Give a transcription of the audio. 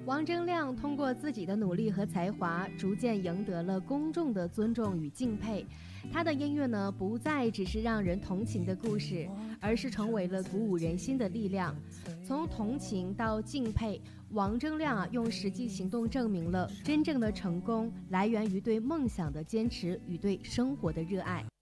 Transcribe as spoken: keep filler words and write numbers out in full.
王铮亮通过自己的努力和才华，逐渐赢得了公众的尊重与敬佩。他的音乐呢，不再只是让人同情的故事，而是成为了鼓舞人心的力量。从同情到敬佩，王铮亮啊，用实际行动证明了真正的成功来源于对梦想的坚持与对生活的热爱。